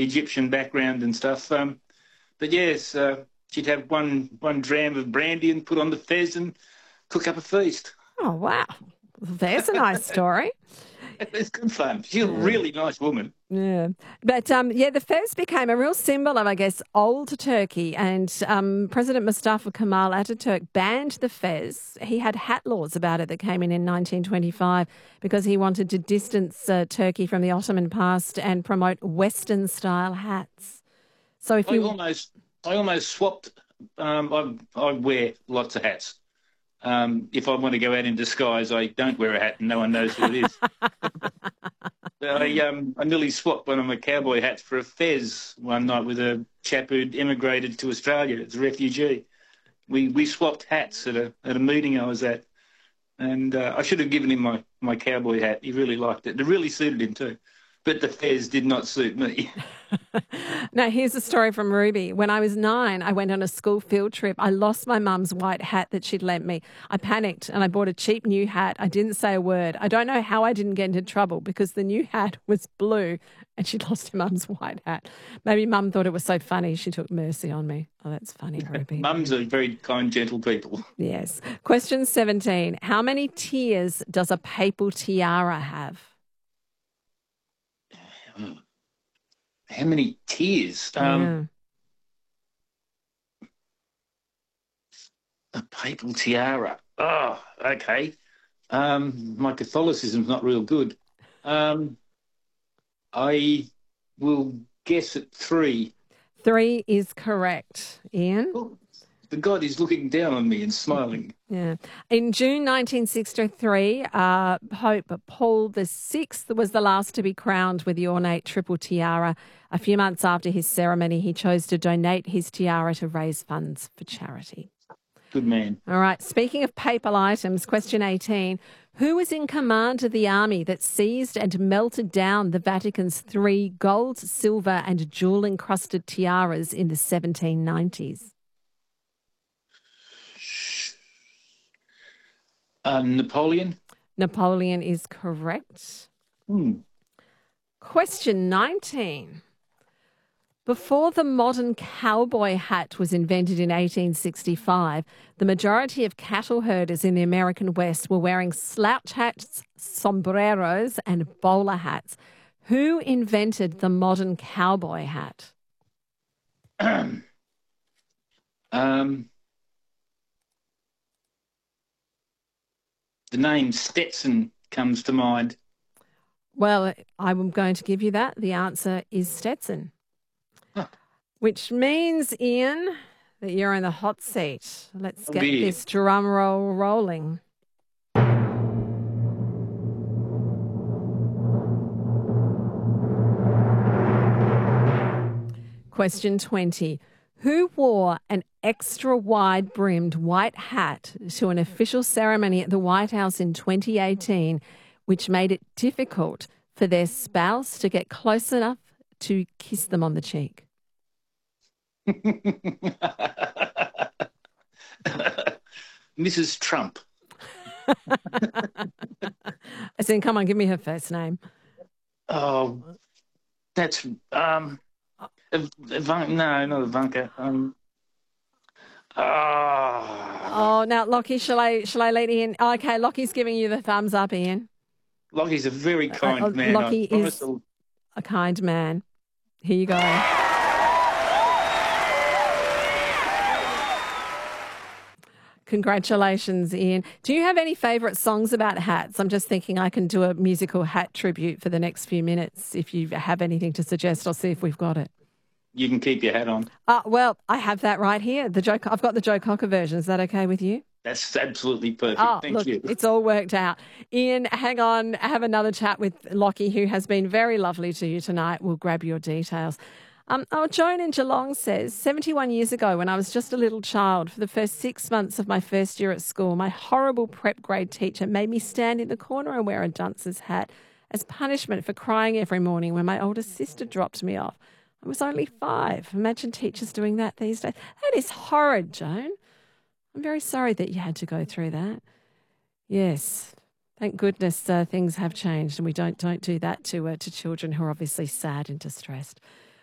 Egyptian background and stuff. But yes, she'd have one dram of brandy and put on the fez and cook up a feast. Oh, wow. There's a nice story. It's good fun. She's a really nice woman. Yeah. But, the fez became a real symbol of, I guess, old Turkey. And President Mustafa Kemal Ataturk banned the fez. He had hat laws about it that came in 1925 because he wanted to distance Turkey from the Ottoman past and promote Western-style hats. So if you... I almost swapped. I wear lots of hats. If I want to go out in disguise, I don't wear a hat and no one knows who it is. I nearly swapped one of my cowboy hats for a fez one night with a chap who'd immigrated to Australia as a refugee. We swapped hats at a meeting I was at, and I should have given him my cowboy hat. He really liked it. It really suited him too. But the fez did not suit me. Now, here's a story from Ruby. When I was 9, I went on a school field trip. I lost my mum's white hat that she'd lent me. I panicked and I bought a cheap new hat. I didn't say a word. I don't know how I didn't get into trouble because the new hat was blue and she'd lost her mum's white hat. Maybe mum thought it was so funny she took mercy on me. Oh, that's funny, Ruby. Mums are very kind, gentle people. Yes. Question 17. How many tiers does a papal tiara have? How many tiers? Yeah. A papal tiara. Oh, okay. My Catholicism's not real good. I will guess at 3. 3 is correct. Ian? Oh, the God is looking down on me and smiling. Yeah. In June 1963, Pope Paul VI was the last to be crowned with the ornate triple tiara. A few months after his ceremony, he chose to donate his tiara to raise funds for charity. Good man. All right. Speaking of papal items, question 18. Who was in command of the army that seized and melted down the Vatican's 3 gold, silver and jewel-encrusted tiaras in the 1790s? Napoleon? Napoleon is correct. Question 19. Before the modern cowboy hat was invented in 1865, the majority of cattle herders in the American West were wearing slouch hats, sombreros and bowler hats. Who invented the modern cowboy hat? The name Stetson comes to mind. Well, I'm going to give you that. The answer is Stetson. Which means, Ian, that you're in the hot seat. Let's get this drum roll rolling. Question 20. Who wore an extra wide-brimmed white hat to an official ceremony at the White House in 2018, which made it difficult for their spouse to get close enough to kiss them on the cheek? Mrs. Trump. I said, come on, give me her first name. Oh, that's no, not Ivanka. Oh, now, Lockie, shall I let Ian? Oh, okay, Lockie's giving you the thumbs up, Ian. Lockie's a very kind man. Lockie is a kind man. Here you go. Congratulations, Ian. Do you have any favourite songs about hats? I'm just thinking I can do a musical hat tribute for the next few minutes. If you have anything to suggest, I'll see if we've got it. You can keep your hat on. Well, I have that right here. I've got the Joe Cocker version. Is that okay with you? That's absolutely perfect. Thank you. It's all worked out. Ian, hang on. I have another chat with Lockie, who has been very lovely to you tonight. We'll grab your details. Joan in Geelong says, 71 years ago when I was just a little child, for the first 6 months of my first year at school, my horrible prep grade teacher made me stand in the corner and wear a dunce's hat as punishment for crying every morning when my older sister dropped me off. I was only 5. Imagine teachers doing that these days. That is horrid, Joan. I'm very sorry that you had to go through that. Yes, thank goodness things have changed and we don't do that to children who are obviously sad and distressed.